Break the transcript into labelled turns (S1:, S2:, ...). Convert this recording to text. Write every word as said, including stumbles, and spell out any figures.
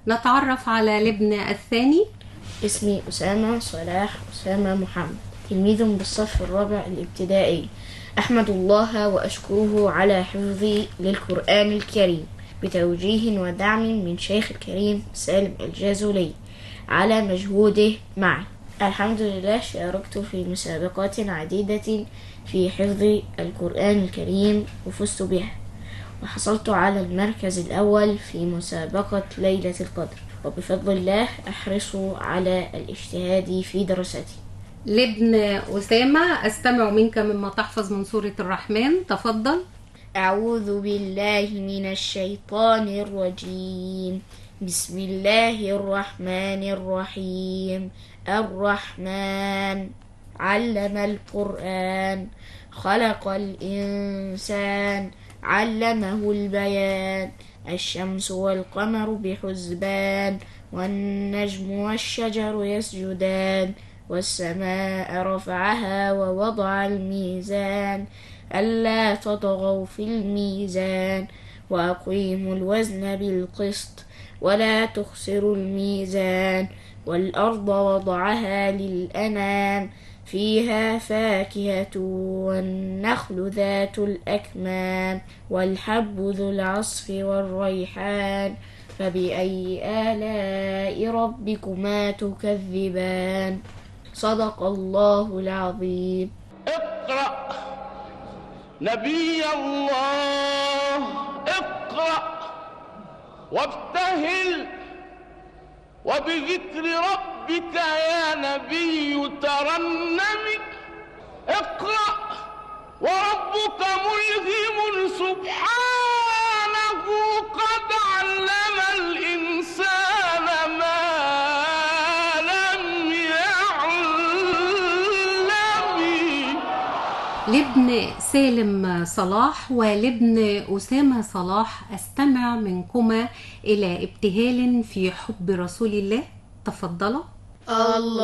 S1: نتعرف على الابن الثاني.
S2: اسمي أسامة صلاح أسامة محمد، تلميذ بالصف الرابع الابتدائي. أحمد الله وأشكره على حفظي للقرآن الكريم بتوجيه ودعم من شيخ الكريم سالم الجازولي على مجهوده معي. الحمد لله، شاركت في مسابقات عديدة في حفظ القرآن الكريم وفزت بها، وحصلت على المركز الأول في مسابقة ليلة القدر، وبفضل الله أحرص على الاجتهاد في دراستي.
S1: لابن أسامة، أستمع منك مما تحفظ من سورة الرحمن، تفضل.
S2: أعوذ بالله من الشيطان الرجيم. بسم الله الرحمن الرحيم. الرحمن علم القرآن، خلق الإنسان، علمه البيان. الشمس والقمر بحسبان، والنجم والشجر يسجدان، والسماء رفعها ووضع الميزان ألا تطغوا في الميزان، وأقيموا الوزن بالقسط ولا تخسروا الميزان. والأرض وضعها للأنام، فيها فاكهة والنخل ذات الأكمام، والحب ذو العصف والريحان. فبأي آلاء ربكما تكذبان؟ صدق الله العظيم.
S3: اقرأ نبي الله، اقرأ وابتهل، وبذكر ربك يا نبي ترنم. اقرأ وربك ملهم سبحانه، قد علم الإنسان ما لم يعلم.
S1: لابن سالم صلاح ولابن أسامة صلاح، أستمع منكما إلى ابتهال في حب رسول الله، تفضلا.
S2: الله